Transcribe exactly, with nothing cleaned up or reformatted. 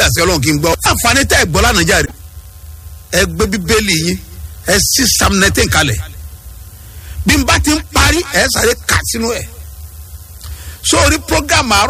àṣẹ ọlọ́run kí n gbọ́. àǹfààní tẹ́ ẹ gbọ́ lánàá jáde ẹ gbé bíbélì yín ẹ sí psalm nineteen kalẹ̀ bí n bá ti ń parí ẹ sáré kà sínú ẹ̀ sórí program àárọ̀.